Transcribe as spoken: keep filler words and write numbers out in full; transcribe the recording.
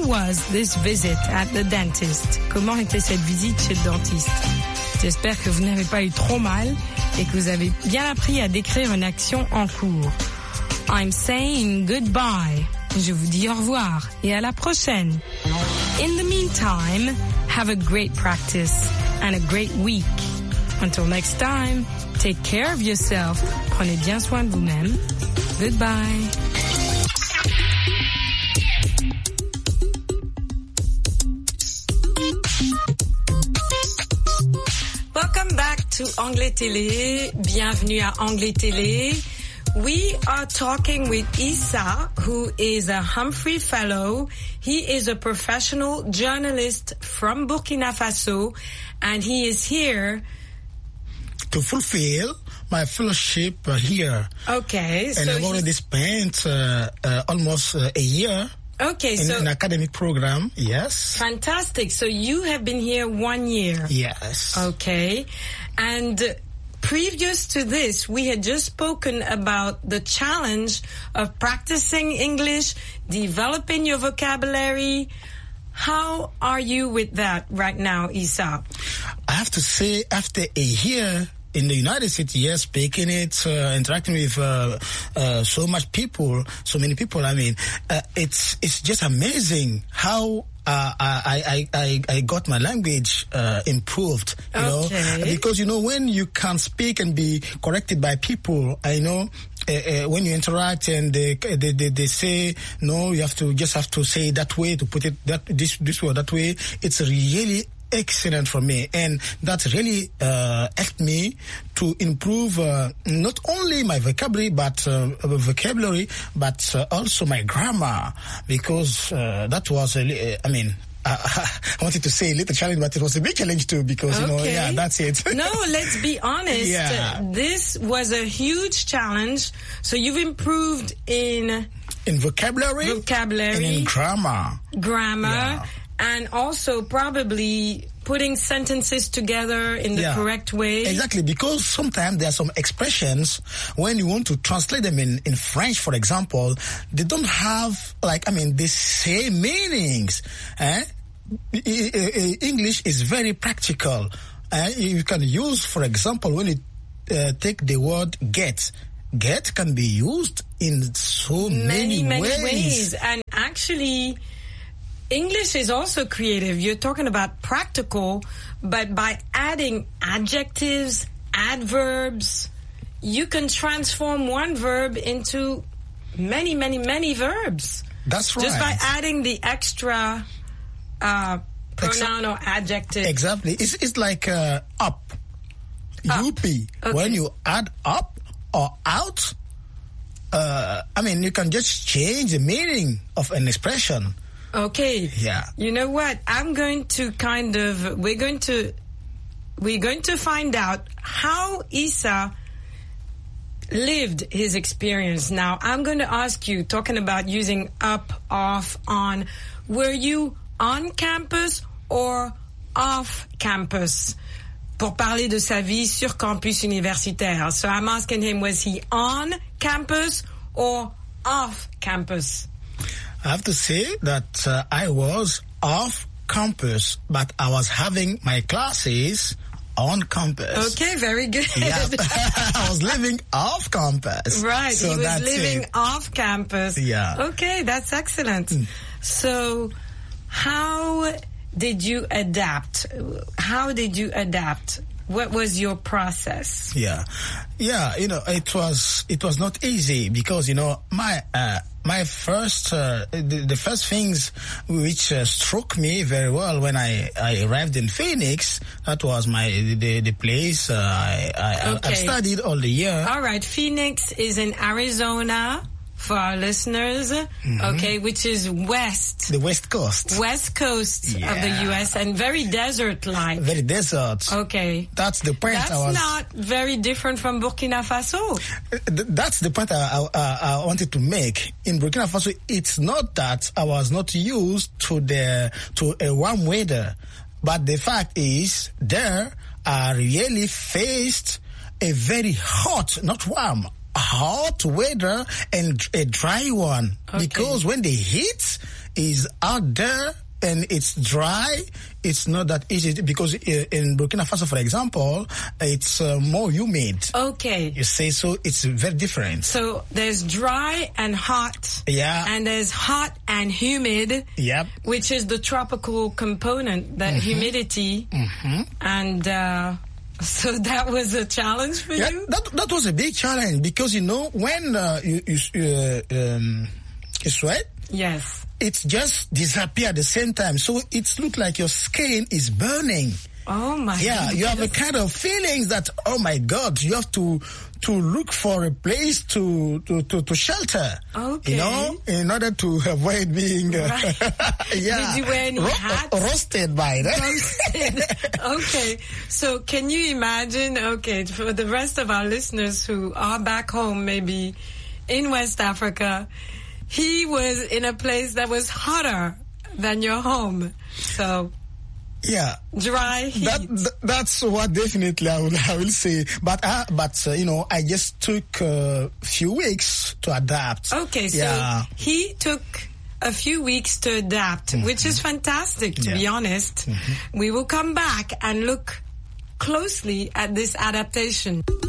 was this visit at the dentist? Comment était cette visite chez le dentiste? J'espère que vous n'avez pas eu trop mal et que vous avez bien appris à décrire une action en cours. I'm saying goodbye. Je vous dis au revoir et à la prochaine. In the meantime, have a great practice and a great week. Until next time, take care of yourself. Prenez bien soin de vous-même. Goodbye. Welcome back to Anglais Télé. Bienvenue à Anglais Télé. We are talking with Issa, who is a Humphrey Fellow. He is a professional journalist from Burkina Faso, and he is here to fulfill my fellowship uh, here. Okay. And so I've already spent uh, uh, almost uh, a year okay, in so an academic program, yes. Fantastic. So you have been here one year. Yes. Okay. And previous to this, we had just spoken about the challenge of practicing English, developing your vocabulary. How are you with that right now, Issa? I have to say, after a year in the United States, yes, speaking it, uh, interacting with uh, uh, so much people, so many people, I mean, uh, it's it's just amazing how Uh, I, I, I, I got my language uh, improved, you okay. know, because, you know, when you can speak and be corrected by people, I know uh, uh, when you interact and they, they, they, they say, no, you have to just have to say it that way, to put it that this, this way or that way, it's really excellent for me, and that really uh, helped me to improve uh, not only my vocabulary but uh, vocabulary but uh, also my grammar, because uh, that was a, I mean I, I wanted to say a little challenge, but it was a big challenge too, because okay. you know yeah that's it. No, let's be honest. Yeah. This was a huge challenge. So you've improved in in vocabulary, vocabulary, and in grammar, grammar. Yeah. And also probably putting sentences together in the yeah, correct way. Exactly, because sometimes there are some expressions, when you want to translate them in, in French, for example, they don't have, like, I mean, the same meanings. Eh? English is very practical. Eh? You can use, for example, when you uh, take the word get, get can be used in so many, many, many ways. ways. And actually, English is also creative. You're talking about practical, but by adding adjectives, adverbs, you can transform one verb into many, many, many verbs. That's right. Just by adding the extra uh, pronoun Exa- or adjective. Exactly. It's, it's like uh, up. Up. U P. Okay. When you add up or out, uh, I mean, you can just change the meaning of an expression. Okay. Yeah. You know what? I'm going to kind of, we're going to, we're going to find out how Issa lived his experience. Now, I'm going to ask you, talking about using up, off, on, were you on campus or off campus? Pour parler de sa vie sur campus universitaire. So I'm asking him, was he on campus or off campus? I have to say that uh, I was off campus, but I was having my classes on campus. Okay, very good. Yeah, I was living off campus. Right, so he was that's living it. off campus. Yeah. Okay, that's excellent. Mm. So, how did you adapt? How did you adapt? What was your process? Yeah, yeah. You know, it was it was not easy, because you know my uh, my first uh, the, the first things which uh, struck me very well when I, I arrived in Phoenix. That was my the the place uh, I I, okay. I studied all the year. All right, Phoenix is in Arizona. For our listeners, mm-hmm. okay, which is west. The west coast. West coast yeah. of the U S and very desert-like. Very desert. Okay. That's the point. That's I was, not very different from Burkina Faso. That's the point I, I, I wanted to make. In Burkina Faso, it's not that I was not used to the to a warm weather, but the fact is there I really faced a very hot, not warm, hot weather and a dry one. Okay. Because when the heat is out there and it's dry, it's not that easy because in Burkina Faso, for example, it's uh, more humid. Okay. You say so, it's very different. So there's dry and hot. Yeah. And there's hot and humid. Yep. Which is the tropical component, that mm-hmm. humidity. Mm-hmm. And uh, so that was a challenge for yeah, you? That, that was a big challenge because, you know, when uh, you, you, uh, um, you sweat, yes, it just disappear at the same time. So it looks like your skin is burning. Oh my Yeah, goodness. You have a kind of feelings that, oh my God, you have to to look for a place to to, to, to shelter. Okay. You know, in order to avoid being uh, right. yeah. Did you wear any ro- hats? Roasted by that. Roasted. Okay. So can you imagine, okay, for the rest of our listeners who are back home, maybe in West Africa, he was in a place that was hotter than your home. So, yeah, dry heat. That, th- that's what definitely I will, I will say. But, uh, but uh, you know, I just took a few weeks to adapt. Okay, so yeah. he took a few weeks to adapt, mm-hmm. which is fantastic, to yeah. be honest. Mm-hmm. We will come back and look closely at this adaptation.